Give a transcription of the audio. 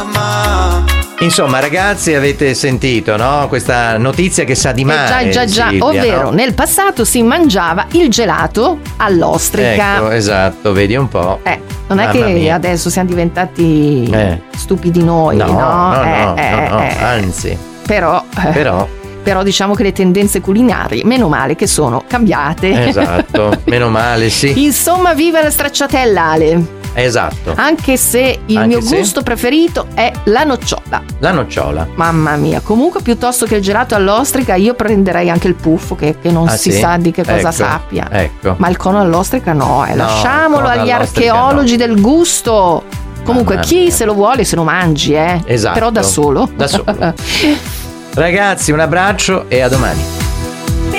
Insomma, ragazzi, avete sentito, no? Questa notizia che sa di male. Già, Silvia, ovvero, no? nel passato si mangiava il gelato all'ostrica. Ecco, esatto, vedi un po'. Non è Mamma che mia. adesso siamo diventati stupidi noi, no? No, anzi. Però diciamo che le tendenze culinarie, meno male che sono cambiate. Esatto, meno male, sì. Insomma, viva la stracciatella, Ale. Esatto. Anche se il mio gusto preferito è la nocciola. La nocciola. Mamma mia, comunque piuttosto che il gelato all'ostrica io prenderei anche il puffo che non si sa di che cosa sappia. Ecco. Ma il cono all'ostrica no, lasciamolo agli archeologi del gusto. Comunque chi se lo vuole se lo mangi, Esatto. però da solo. Ragazzi, un abbraccio e a domani.